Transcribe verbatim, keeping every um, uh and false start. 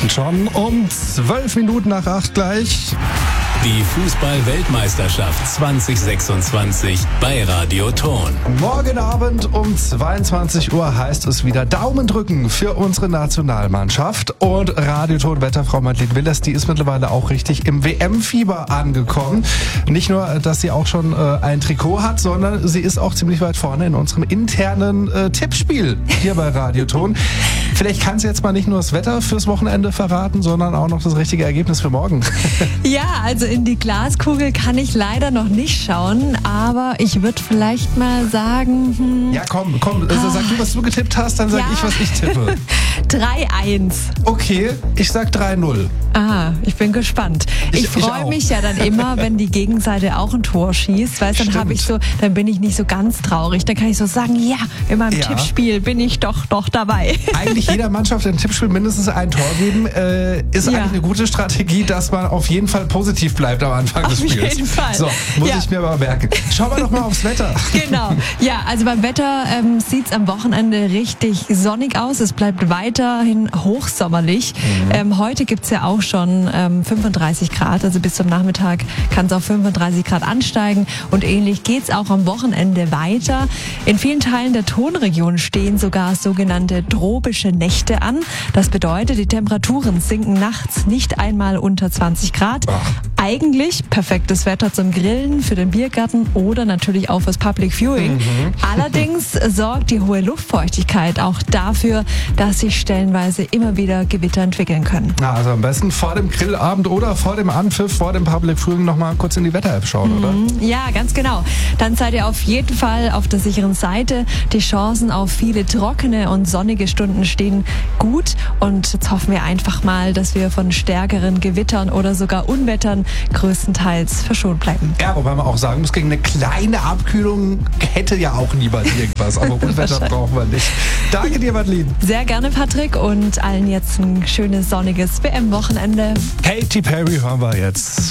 Schon um zwölf Minuten nach acht gleich. Die Fußball-Weltmeisterschaft zwanzig sechsundzwanzig bei Radio Thon. Morgen Abend um zweiundzwanzig Uhr heißt es wieder Daumen drücken für unsere Nationalmannschaft. Und Radio Thon Wetterfrau Madeleine Willers, die ist mittlerweile auch richtig im W M-Fieber angekommen. Nicht nur, dass sie auch schon äh, ein Trikot hat, sondern sie ist auch ziemlich weit vorne in unserem internen äh, Tippspiel hier bei Radio Thon. Vielleicht kann sie jetzt mal nicht nur das Wetter fürs Wochenende verraten, sondern auch noch das richtige Ergebnis für morgen. Ja, also in die Glaskugel kann ich leider noch nicht schauen, aber ich würde vielleicht mal sagen... Hm, ja, komm, komm, also sag du, was du getippt hast, dann sag ja. ich, was ich tippe. drei eins. Okay, ich sag drei null. Ah, ich bin gespannt. Ich, ich freue mich ja dann immer, wenn die Gegenseite auch ein Tor schießt, weil dann habe ich so, dann bin ich nicht so ganz traurig. Dann kann ich so sagen, ja, in meinem ja. Tippspiel bin ich doch doch dabei. Eigentlich jeder Mannschaft im Tippspiel mindestens ein Tor geben, äh, ist ja. eigentlich eine gute Strategie, dass man auf jeden Fall positiv bleibt am Anfang des Spiels. Auf jeden Fall. So, muss ja. ich mir aber merken. Schauen wir doch mal aufs Wetter. Genau. Ja, also beim Wetter ähm, sieht es am Wochenende richtig sonnig aus. Es bleibt weiterhin hochsommerlich. Mhm. Ähm, heute gibt es ja auch schon ähm, fünfunddreißig Grad, also bis zum Nachmittag kann es auf fünfunddreißig Grad ansteigen und ähnlich geht es auch am Wochenende weiter. In vielen Teilen der Tonregion stehen sogar sogenannte tropische Nächte an. Das bedeutet, die Temperaturen sinken nachts nicht einmal unter zwanzig Grad. Ach. Eigentlich perfektes Wetter zum Grillen, für den Biergarten oder natürlich auch fürs Public Viewing. Mhm. Allerdings sorgt die hohe Luftfeuchtigkeit auch dafür, dass sich stellenweise immer wieder Gewitter entwickeln können. Na, also am besten vor dem Grillabend oder vor dem Anpfiff, vor dem Public Viewing noch mal kurz in die Wetter-App schauen, mhm. oder? Ja, ganz genau. Dann seid ihr auf jeden Fall auf der sicheren Seite. Die Chancen auf viele trockene und sonnige Stunden stehen gut. Und jetzt hoffen wir einfach mal, dass wir von stärkeren Gewittern oder sogar Unwettern größtenteils verschont bleiben. Ja, wobei man auch sagen muss, gegen eine kleine Abkühlung hätte ja auch niemand irgendwas. Aber Unwetter brauchen wir nicht. Danke dir, Madeleine. Sehr gerne, Patrick. Und allen jetzt ein schönes sonniges W M-Wochenende. Katy Perry hören wir jetzt.